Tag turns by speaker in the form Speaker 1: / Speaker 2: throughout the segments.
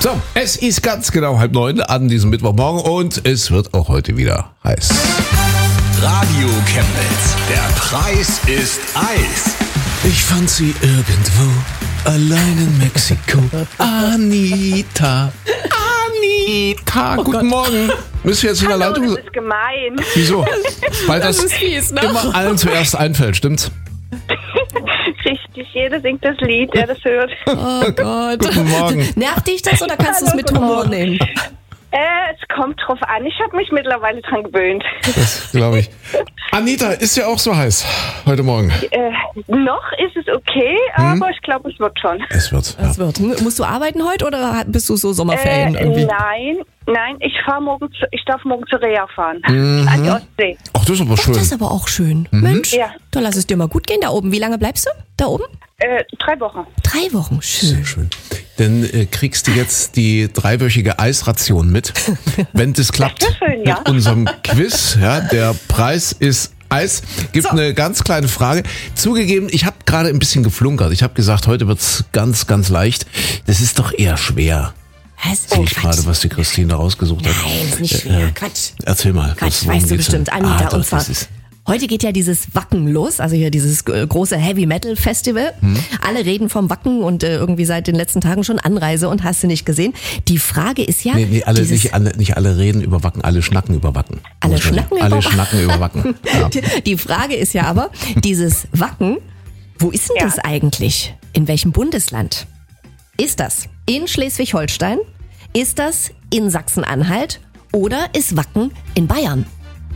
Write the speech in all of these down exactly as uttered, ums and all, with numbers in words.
Speaker 1: So, es ist ganz genau halb neun an diesem Mittwochmorgen und es wird auch heute wieder heiß.
Speaker 2: Radio Chemnitz, der Preis ist Eis.
Speaker 1: Ich fand sie irgendwo, allein in Mexiko. Anita, Anita,
Speaker 3: Oh
Speaker 1: guten
Speaker 3: Gott.
Speaker 1: Morgen. Bist du jetzt in der
Speaker 4: Hallo,
Speaker 1: Leitung?
Speaker 4: das ist gemein.
Speaker 1: Wieso? Weil
Speaker 3: Das
Speaker 1: das,
Speaker 3: ist fies, ne?
Speaker 1: immer allen zuerst einfällt, stimmt's?
Speaker 4: Richtig, jeder singt das Lied, der das hört.
Speaker 3: Oh Gott.
Speaker 1: Guten Morgen.
Speaker 3: Nervt dich das oder kannst du es
Speaker 4: Hallo,
Speaker 3: mit
Speaker 4: guten
Speaker 3: Humor
Speaker 4: Morgen.
Speaker 3: nehmen?
Speaker 4: Äh, es kommt drauf an. Ich habe mich mittlerweile dran gewöhnt.
Speaker 1: Das glaube ich. Anita, ist ja auch so heiß heute Morgen.
Speaker 4: Äh, noch ist es okay, aber ich glaube, es wird schon.
Speaker 1: Es wird. Ja.
Speaker 3: Das wird. Musst du arbeiten heute oder bist du so Sommerferien
Speaker 4: Äh,
Speaker 3: irgendwie?
Speaker 4: nein, nein, ich fahre morgen, zu, ich darf morgen zur Reha fahren.
Speaker 1: Mhm.
Speaker 4: An die Ostsee.
Speaker 1: Ach, das ist aber schön.
Speaker 3: Das ist aber auch schön. Mensch,
Speaker 4: Ja.
Speaker 3: da lass es dir mal gut gehen da oben. Wie lange bleibst du da oben?
Speaker 4: Äh, drei Wochen.
Speaker 3: Drei Wochen. Schön.
Speaker 1: Sehr schön. Dann äh, kriegst du jetzt die dreiwöchige Eisration mit, wenn das klappt.
Speaker 4: Das wär schön, ja.
Speaker 1: Mit unserem Quiz. Ja, der Preis ist Eis. Gibt
Speaker 3: So.
Speaker 1: eine ganz kleine Frage. Zugegeben, ich habe gerade ein bisschen geflunkert. Ich habe gesagt, heute wird's ganz, ganz leicht. Das ist doch eher schwer.
Speaker 3: Was?
Speaker 1: Sehe ich gerade, was die Christine rausgesucht hat.
Speaker 3: Nein, ist nicht schwer.
Speaker 1: Äh,
Speaker 3: Quatsch.
Speaker 1: Erzähl mal.
Speaker 3: Quatsch,
Speaker 1: worum
Speaker 3: weißt du
Speaker 1: geht's denn?
Speaker 3: bestimmt. Anita,
Speaker 1: Ah, doch,
Speaker 3: und zwar,
Speaker 1: das ist,
Speaker 3: heute geht ja dieses Wacken los, also hier dieses äh, große Heavy Metal Festival.
Speaker 1: Hm.
Speaker 3: Alle reden vom Wacken und äh, irgendwie seit den letzten Tagen schon Anreise und hast du nicht gesehen. Die Frage ist ja,
Speaker 1: nee, nee, alle,
Speaker 3: dieses,
Speaker 1: nicht, alle, nicht alle reden über Wacken, alle schnacken über Wacken.
Speaker 3: Alle
Speaker 1: Muss man
Speaker 3: schnacken
Speaker 1: sagen. Alle
Speaker 3: über-
Speaker 1: schnacken über Wacken. Ja.
Speaker 3: die, die Frage ist ja aber, dieses Wacken, wo ist denn
Speaker 4: Ja.
Speaker 3: das eigentlich? In welchem Bundesland? Ist das in Schleswig-Holstein? Ist das in Sachsen-Anhalt? Oder ist Wacken in Bayern?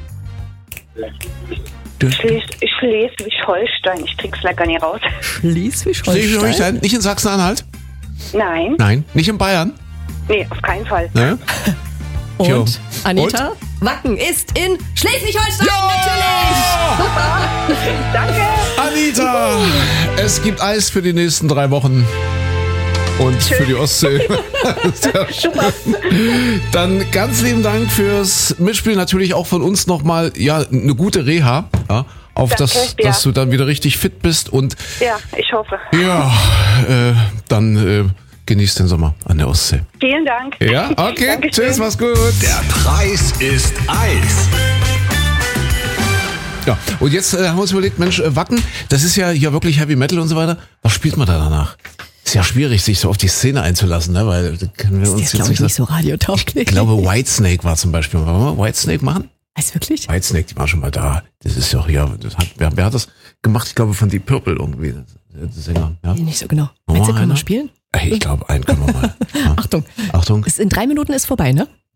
Speaker 4: Schles Schleswig-Holstein. Ich krieg's leider nicht raus.
Speaker 3: Schleswig-Holstein?
Speaker 1: Schleswig-Holstein, nicht in Sachsen-Anhalt?
Speaker 4: Nein,
Speaker 1: Nein. Nicht in Bayern?
Speaker 4: nee, auf keinen Fall.
Speaker 1: Ne?
Speaker 3: Und,
Speaker 1: Tja.
Speaker 3: Anita? Wacken ist in Schleswig-Holstein,
Speaker 4: Danke.
Speaker 1: Anita, es gibt Eis für die nächsten drei Wochen. Und für die Ostsee. Sehr schön. Dann ganz lieben Dank fürs Mitspielen. Natürlich auch von uns nochmal, ja, eine gute Reha. Ja, auf
Speaker 4: Danke,
Speaker 1: das,
Speaker 4: ja.
Speaker 1: dass du dann wieder richtig fit bist. Und
Speaker 4: Ja, ich hoffe.
Speaker 1: ja, äh, dann äh, genießt den Sommer an der Ostsee.
Speaker 4: Vielen Dank.
Speaker 1: Ja, okay.
Speaker 4: Dankeschön.
Speaker 1: Tschüss, mach's gut.
Speaker 2: Der Preis ist Eis.
Speaker 1: Ja, und jetzt äh, haben wir uns überlegt, Mensch, äh, Wacken, das ist ja hier wirklich Heavy Metal und so weiter. Was spielt man da danach? Ist ja schwierig, sich so auf die Szene einzulassen, ne? Weil da können wir uns
Speaker 3: Das ist,
Speaker 1: jetzt
Speaker 3: glaube ich, nicht so radiotauglich.
Speaker 1: Ich glaube, Whitesnake war zum Beispiel. Wollen wir Whitesnake machen?
Speaker 3: Weiß wirklich?
Speaker 1: Whitesnake, die war schon mal da. Das ist doch, ja, das hat, wer, wer hat das gemacht? Ich glaube, von Deep Purple irgendwie, der Sänger. Ja?
Speaker 3: Nee, nicht so genau.
Speaker 1: Oh,
Speaker 3: Meinst du, können
Speaker 1: einer?
Speaker 3: wir spielen?
Speaker 1: Ey, ich glaube, einen können wir mal. Ja.
Speaker 3: Achtung.
Speaker 1: Achtung.
Speaker 3: Es in drei Minuten ist vorbei, ne?